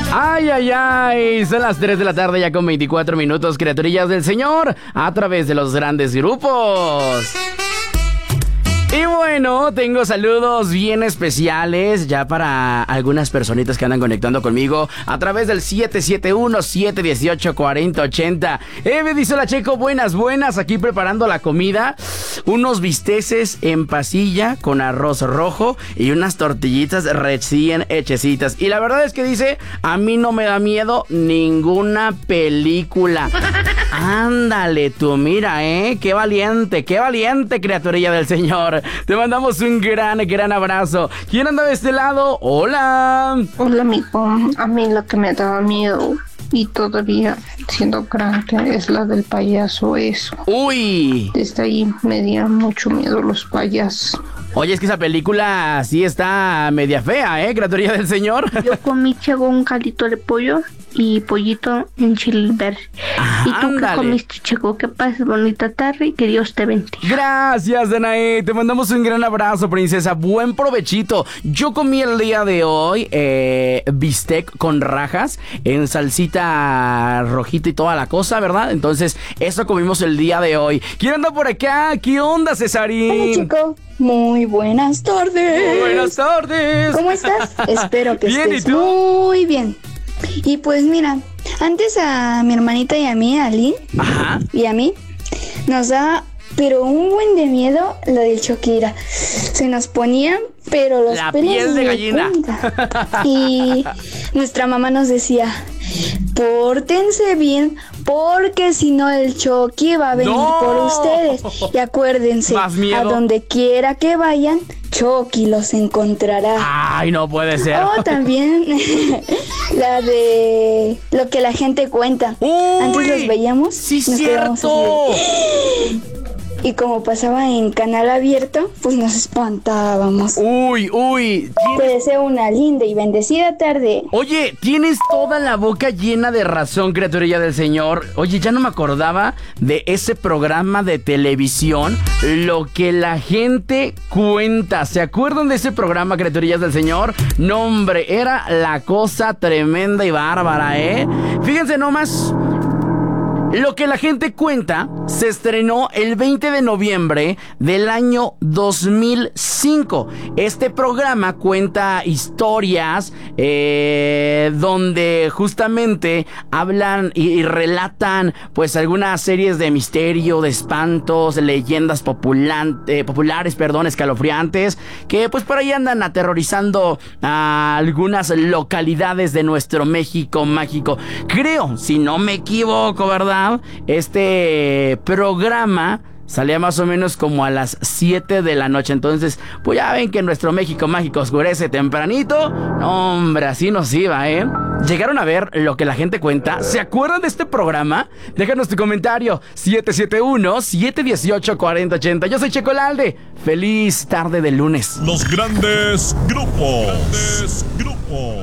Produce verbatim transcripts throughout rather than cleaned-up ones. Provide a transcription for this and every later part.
Ay, ay, ay, son las tres de la tarde ya con veinticuatro minutos, criaturillas del Señor, a través de los grandes grupos. Y bueno, tengo saludos bien especiales ya para algunas personitas que andan conectando conmigo a través del siete siete uno, siete uno ocho, cuatro cero ocho cero. Eh, me dice la Checo, buenas, buenas, aquí preparando la comida. Unos bisteces en pasilla con arroz rojo y unas tortillitas recién hechecitas. Y la verdad es que dice, a mí no me da miedo ninguna película. Ándale tú, mira, eh, qué valiente, qué valiente, criaturilla del Señor. Te mandamos un gran, gran abrazo. ¿Quién anda de este lado? ¡Hola! Hola, amigo. A mí lo que me daba miedo, y todavía siendo grande, es la del payaso eso. ¡Uy! Desde ahí me dieron mucho miedo los payasos. Oye, es que esa película sí está media fea, ¿eh, criaturilla del Señor? Yo comí, Chego, un caldito de pollo y pollito en chile verde. Ah, ¿Y tú ándale. qué comiste, Chego? Que pases bonita tarde y que Dios te bendiga. Gracias, Danae. Te mandamos un gran abrazo, princesa. Buen provechito. Yo comí el día de hoy eh, bistec con rajas en salsita rojita y toda la cosa, ¿verdad? Entonces, eso comimos el día de hoy. ¿Quién anda por acá? ¿Qué onda, Cesarín? Hola, chico. Muy buenas tardes. Buenas tardes. ¿Cómo estás? Espero que Bien, estés ¿y tú? muy bien. Y pues mira, antes a mi hermanita y a mí, a Lynn, Ajá. y a mí, nos da, pero un buen de miedo lo del Shakira. Se nos ponían, pero los La pelos piel de gallina. punta. Y nuestra mamá nos decía, pórtense bien, porque si no el Chucky va a venir ¡No! por ustedes. Y acuérdense, Más miedo. a donde quiera que vayan, Chucky los encontrará. Ay, no puede ser. O también la de lo que la gente cuenta. ¡Uy! Antes los veíamos. ¡Sí, nos quedábamos cierto! así de- Y como pasaba en canal abierto, pues nos espantábamos. Uy, uy. Te deseo una linda y bendecida tarde. Oye, tienes toda la boca llena de razón, criaturilla del Señor. Oye, ya no me acordaba de ese programa de televisión, Lo que la gente cuenta. ¿Se acuerdan de ese programa, criaturillas del Señor? No, hombre, era la cosa tremenda y bárbara, ¿eh? Fíjense nomás. Lo que la gente cuenta se estrenó el veinte de noviembre del año dos mil cinco. Este programa cuenta historias eh, donde justamente hablan y, y relatan pues algunas series de misterio, de espantos, leyendas populan- eh, populares, perdón, escalofriantes, que pues por ahí andan aterrorizando a algunas localidades de nuestro México mágico. Creo, si no me equivoco, ¿verdad? Este programa salía más o menos como a las siete de la noche. Entonces, pues ya ven que nuestro México mágico oscurece tempranito. No, hombre, así nos iba, ¿eh? ¿Llegaron a ver Lo que la gente cuenta? ¿Se acuerdan de este programa? Déjanos tu comentario. siete siete uno, siete uno ocho, cuatro cero ocho cero. Yo soy Checo Lalde. Feliz tarde de lunes. Los grandes grupos. Grandes grupos.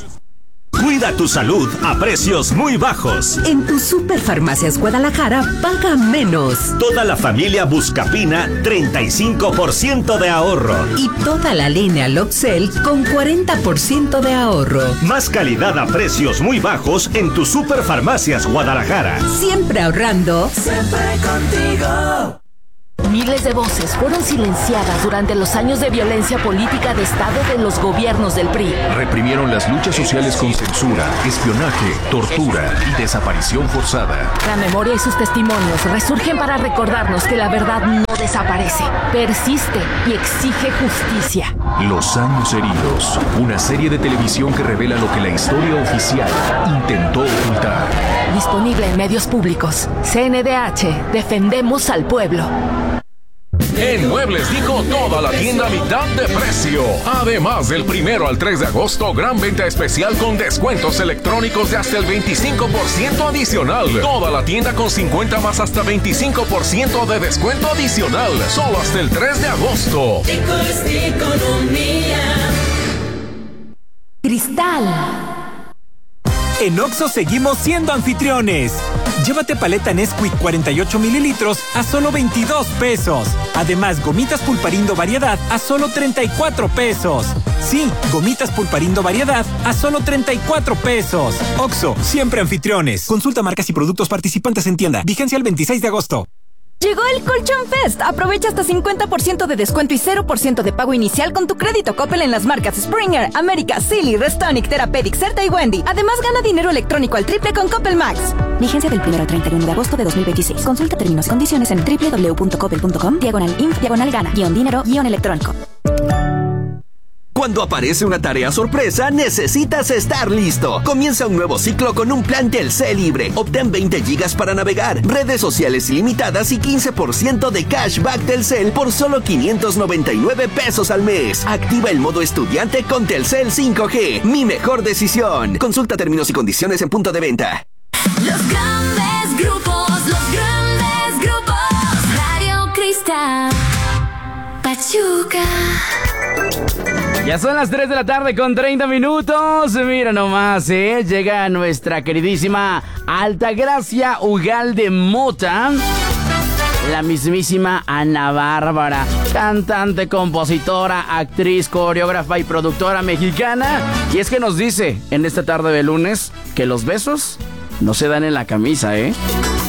Cuida tu salud a precios muy bajos. En tu Superfarmacias Guadalajara paga menos. Toda la familia Buscapina, treinta y cinco por ciento de ahorro. Y toda la línea Loxel con cuarenta por ciento de ahorro. Más calidad a precios muy bajos en tu Superfarmacias Guadalajara. Siempre ahorrando. Siempre contigo. Miles de voces fueron silenciadas durante los años de violencia política de Estado de los gobiernos del P R I. Reprimieron las luchas sociales con censura, espionaje, tortura y desaparición forzada. La memoria y sus testimonios resurgen para recordarnos que la verdad no desaparece, persiste y exige justicia. Los años heridos, una serie de televisión que revela lo que la historia oficial intentó ocultar. Disponible en medios públicos. C N D H, defendemos al pueblo. En Muebles Dico, toda la tienda a mitad de precio. Además, del primero al tres de agosto, gran venta especial con descuentos electrónicos de hasta el veinticinco por ciento adicional. Toda la tienda con cincuenta más hasta veinticinco por ciento de descuento adicional. Solo hasta el tres de agosto. Dico es economía. Cristal. En Oxxo seguimos siendo anfitriones. Llévate paleta Nesquik cuarenta y ocho mililitros a solo veintidós pesos. Además, gomitas Pulparindo variedad a solo treinta y cuatro pesos. Sí, gomitas Pulparindo variedad a solo treinta y cuatro pesos. Oxxo, siempre anfitriones. Consulta marcas y productos participantes en tienda. Vigencia el veintiséis de agosto. Llegó el Colchón Fest. Aprovecha hasta cincuenta por ciento de descuento y cero por ciento de pago inicial con tu crédito Coppel en las marcas Springer, América, Silly, Restonic, Therapeutic, Certa y Wendy. Además, gana dinero electrónico al triple con Coppel Max. Vigencia del primero al treinta y uno de agosto de dos mil veintiséis. Consulta términos y condiciones en doble u doble u doble u punto coppel punto com, diagonal inf, diagonal gana, guión dinero, guión electrónico. Cuando aparece una tarea sorpresa, necesitas estar listo. Comienza un nuevo ciclo con un plan Telcel libre. Obtén veinte gigas para navegar, redes sociales ilimitadas y quince por ciento de cashback Telcel por solo quinientos noventa y nueve pesos al mes. Activa el modo estudiante con Telcel cinco G. Mi mejor decisión. Consulta términos y condiciones en punto de venta. Los grandes grupos, los grandes grupos. Radio Cristal, Pachuca. Ya son las tres de la tarde con treinta minutos. Mira nomás, ¿eh? Llega nuestra queridísima Altagracia Ugalde Mota, la mismísima Ana Bárbara, cantante, compositora, actriz, coreógrafa y productora mexicana. Y es que nos dice en esta tarde de lunes que los besos no se dan en la camisa, ¿eh?